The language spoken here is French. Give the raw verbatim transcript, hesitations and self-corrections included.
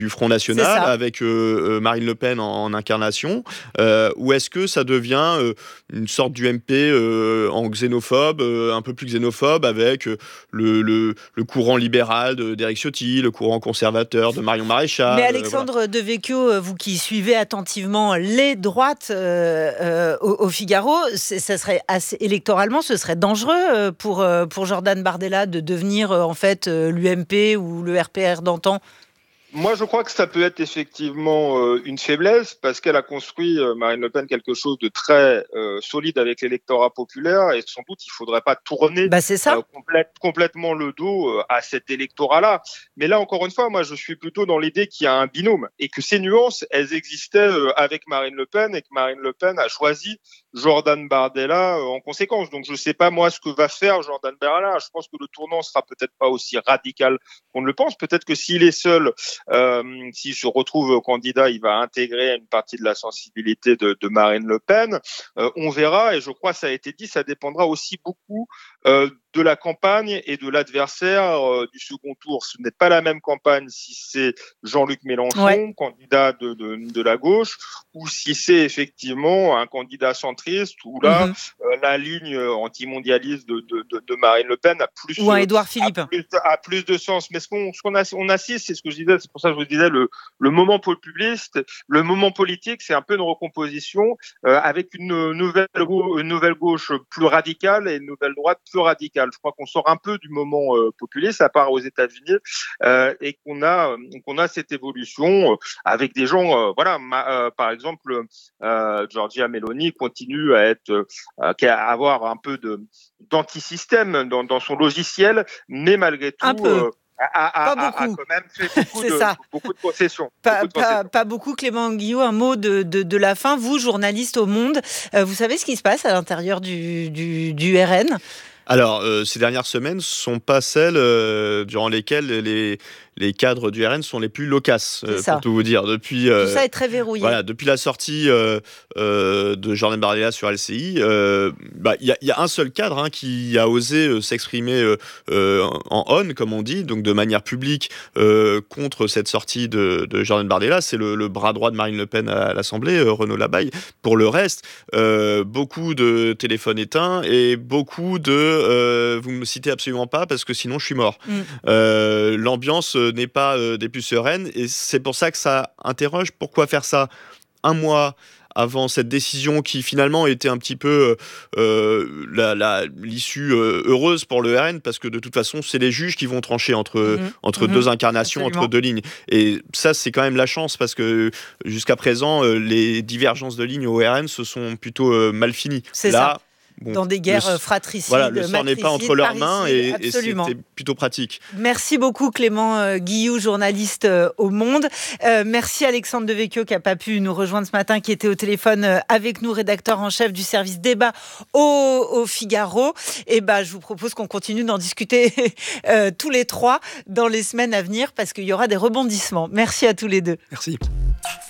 du Front National avec euh, Marine Le Pen en, en incarnation, euh, ou est-ce que ça devient euh, une sorte d'U M P euh, en xénophobe, euh, un peu plus xénophobe, avec euh, le, le, le courant libéral de, d'Éric Ciotti, le courant conservateur de Marion Maréchal. Mais Alexandre euh, voilà. Devecchio, vous qui suivez attentivement les droites euh, euh, au, au Figaro, ça serait assez, électoralement, ce serait dangereux pour, pour Jordan Bardella de devenir en fait l'U M P ou le R P R d'antan. Moi, je crois que ça peut être effectivement euh, une faiblesse parce qu'elle a construit, euh, Marine Le Pen, quelque chose de très euh, solide avec l'électorat populaire et sans doute il ne faudrait pas tourner bah, c'est ça. Euh, complète, complètement le dos euh, à cet électorat-là. Mais là, encore une fois, moi, je suis plutôt dans l'idée qu'il y a un binôme et que ces nuances, elles existaient euh, avec Marine Le Pen et que Marine Le Pen a choisi Jordan Bardella euh, en conséquence. Donc, je ne sais pas, moi, ce que va faire Jordan Bardella. Je pense que le tournant sera peut-être pas aussi radical qu'on ne le pense. Peut-être que s'il est seul, Euh, si je retrouve candidat, il va intégrer une partie de la sensibilité de, de Marine Le Pen. Euh, on verra, et je crois que ça a été dit, ça dépendra aussi beaucoup euh, de la campagne et de l'adversaire euh, du second tour. Ce n'est pas la même campagne si c'est Jean-Luc Mélenchon, ouais. candidat de, de, de la gauche, ou si c'est effectivement un candidat centriste, où là, mm-hmm. euh, la ligne antimondialiste de, de, de, de Marine Le Pen a plus, ou un Édouard Philippe. A plus, a plus de sens. Mais ce qu'on, ce qu'on a, on assiste, c'est ce que je disais, c'est pour ça que je vous disais, le, le moment populiste, le moment politique, c'est un peu une recomposition euh, avec une nouvelle, une nouvelle gauche plus radicale et une nouvelle droite plus radicale. Je crois qu'on sort un peu du moment euh, populiste, à part aux États-Unis, euh, et qu'on a, qu'on a cette évolution euh, avec des gens, euh, voilà, ma, euh, par exemple, euh, Giorgia Meloni continue à être, euh, à avoir un peu de d'antisystème dans, dans son logiciel, mais malgré tout. Un peu. Euh, A, a, pas beaucoup. a, a quand même fait beaucoup, de, ça. beaucoup de concessions. Pas, beaucoup de concessions. Pas, pas beaucoup. Clément Guillot, un mot de, de, de la fin. Vous, journaliste au Monde, euh, vous savez ce qui se passe à l'intérieur du, du, du R N ? Alors, euh, ces dernières semaines ne sont pas celles euh, durant lesquelles les, les cadres du R N sont les plus loquaces, euh, pour tout vous dire. Depuis, euh, tout ça est très verrouillé. Voilà, depuis la sortie euh, euh, de Jordan Bardella sur L C I, il euh, bah, y, y a un seul cadre hein, qui a osé euh, s'exprimer euh, euh, en on, comme on dit, donc de manière publique, euh, contre cette sortie de, de Jordan Bardella. C'est le, le bras droit de Marine Le Pen à l'Assemblée, euh, Renaud Labaille. Pour le reste, euh, beaucoup de téléphones éteints et beaucoup de Euh, vous ne me citez absolument pas parce que sinon je suis mort. Mm. Euh, l'ambiance n'est pas euh, des plus sereines et c'est pour ça que ça interroge. Pourquoi faire ça un mois avant cette décision qui finalement était un petit peu euh, la, la, l'issue euh, heureuse pour le R N parce que de toute façon c'est les juges qui vont trancher entre, mm-hmm. entre mm-hmm. deux incarnations, Absolument. entre deux lignes. Et ça c'est quand même la chance parce que jusqu'à présent euh, les divergences de lignes au R N se sont plutôt euh, mal finies. C'est Là, ça. Bon, dans des guerres le, fratricides, voilà, le sort n'est pas entre leurs mains et, et c'était plutôt pratique. Merci beaucoup Clément euh, Guillou, journaliste euh, au Monde. Euh, merci Alexandre Devecchio qui n'a pas pu nous rejoindre ce matin, qui était au téléphone euh, avec nous, rédacteur en chef du service débat au, au Figaro. Et ben, je vous propose qu'on continue d'en discuter euh, tous les trois dans les semaines à venir parce qu'il y aura des rebondissements. Merci à tous les deux. Merci.